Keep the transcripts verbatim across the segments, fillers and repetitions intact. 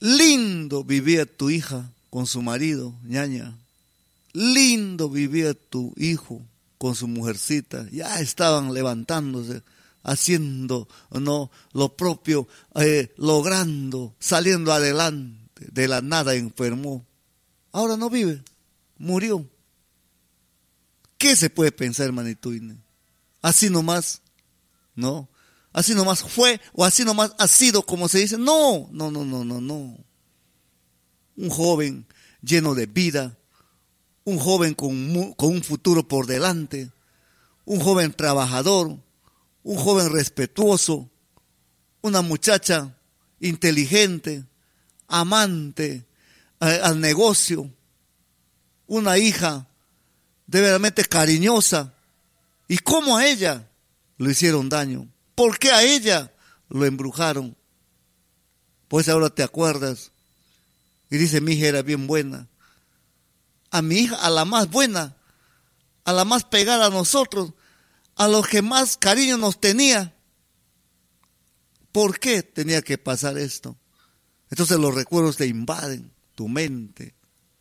Lindo vivía tu hija con su marido, ñaña. Lindo vivía tu hijo con su mujercita. Ya estaban levantándose, haciendo no lo propio, eh, logrando, saliendo adelante. De la nada enfermó. Ahora no vive, murió. ¿Qué se puede pensar, hermanito Ine? Así nomás, ¿no? Así nomás fue o así nomás ha sido, como se dice. No, no, no, no, no, no. Un joven lleno de vida, un joven con, con un futuro por delante, un joven trabajador, un joven respetuoso, una muchacha inteligente, amante eh, al negocio, una hija de verdaderamente cariñosa. ¿Y cómo a ella lo hicieron daño? ¿Por qué a ella lo embrujaron? Pues ahora te acuerdas y dice, mi hija era bien buena. A mi hija, a la más buena, a la más pegada a nosotros, a los que más cariño nos tenía. ¿Por qué tenía que pasar esto? Entonces los recuerdos te invaden tu mente.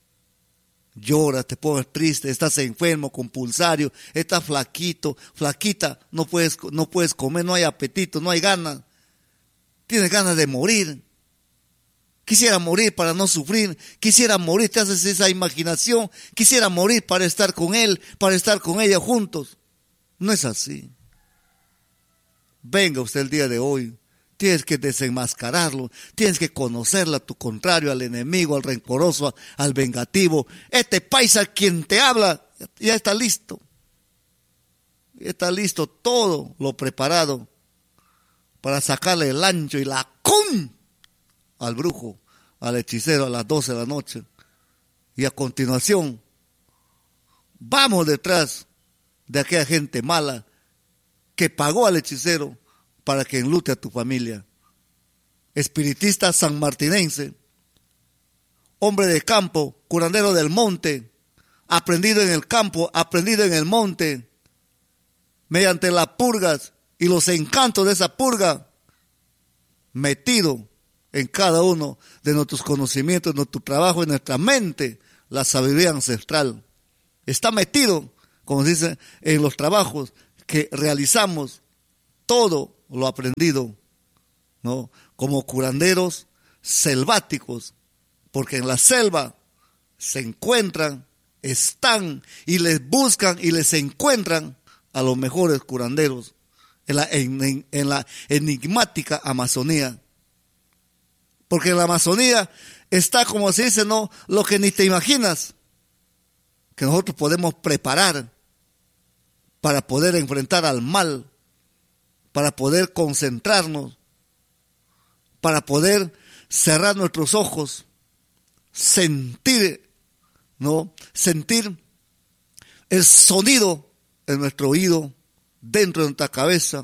Lloras, te pones triste, estás enfermo, compulsario, estás flaquito, flaquita, no puedes, no puedes comer, no hay apetito, no hay ganas. Tienes ganas de morir. Quisiera morir para no sufrir, quisiera morir, te haces esa imaginación, quisiera morir para estar con él, para estar con ella juntos. No es así. Venga usted el día de hoy, tienes que desenmascararlo, tienes que conocerlo a tu contrario, al enemigo, al rencoroso, al vengativo. Este paisa quien te habla, ya está listo. Ya está listo todo lo preparado para sacarle el ancho y la cun al brujo, al hechicero a las doce de la noche. Y a continuación, vamos detrás de aquella gente mala que pagó al hechicero para que enlute a tu familia. Espiritista sanmartinense, hombre de campo, curandero del monte, aprendido en el campo, aprendido en el monte, mediante las purgas y los encantos de esa purga, metido en cada uno de nuestros conocimientos, en nuestro trabajo, en nuestra mente, la sabiduría ancestral. Está metido, como se dice, en los trabajos que realizamos, todo lo aprendido, ¿no? Como curanderos selváticos, porque en la selva se encuentran, están y les buscan y les encuentran a los mejores curanderos en la, en, en la enigmática Amazonía. Porque en la Amazonía está, como se dice, no, lo que ni te imaginas, que nosotros podemos preparar para poder enfrentar al mal, para poder concentrarnos, para poder cerrar nuestros ojos, sentir, ¿no? Sentir el sonido en nuestro oído, dentro de nuestra cabeza,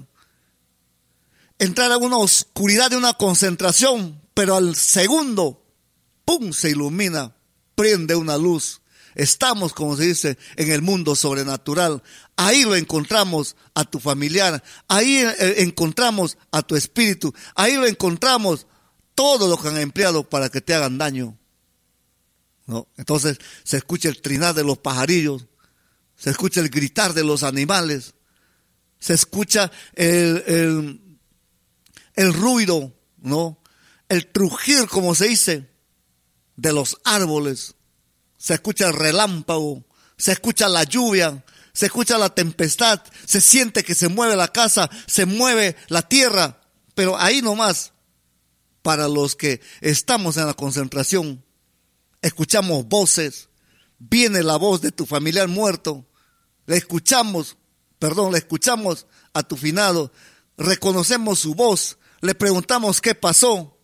entrar a una oscuridad de una concentración, pero al segundo, ¡pum!, se ilumina, prende una luz. Estamos, como se dice, en el mundo sobrenatural. Ahí lo encontramos a tu familiar, ahí encontramos a tu espíritu, ahí lo encontramos todo lo que han empleado para que te hagan daño, ¿no? Entonces se escucha el trinar de los pajarillos, se escucha el gritar de los animales, se escucha el, el, el ruido, ¿no? El trujir, como se dice, de los árboles. Se escucha el relámpago, se escucha la lluvia, se escucha la tempestad, se siente que se mueve la casa, se mueve la tierra, pero ahí nomás, para los que estamos en la concentración, escuchamos voces, viene la voz de tu familiar muerto, le escuchamos, perdón, le escuchamos a tu finado, reconocemos su voz, le preguntamos qué pasó,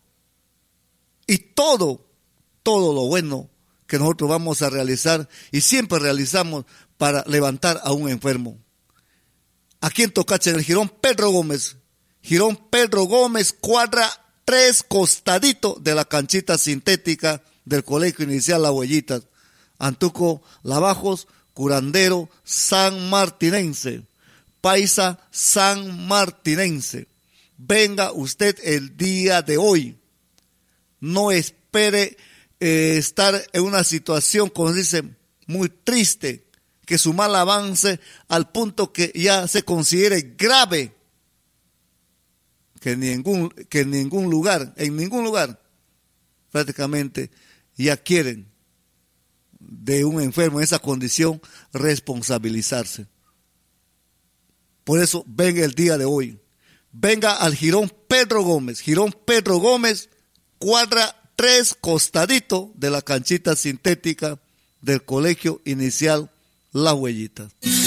y todo, todo lo bueno que nosotros vamos a realizar y siempre realizamos para levantar a un enfermo. Aquí en Tocache, en el Jirón Pedro Gómez, Jirón Pedro Gómez, cuadra tres costadito de la canchita sintética del Colegio Inicial La Huellitas, Antuco Lavajos, curandero sanmartinense, paisa sanmartinense. Venga usted el día de hoy. no espere eh, estar en una situación, como se dice, muy triste, que su mal avance al punto que ya se considere grave, que en ningún, que en ningún lugar, en ningún lugar, prácticamente ya quieren de un enfermo en esa condición responsabilizarse. Por eso venga el día de hoy, venga al Jirón Pedro Gómez, Jirón Pedro Gómez, cuadra tres, costadito de la canchita sintética del Colegio Inicial Las Huellitas.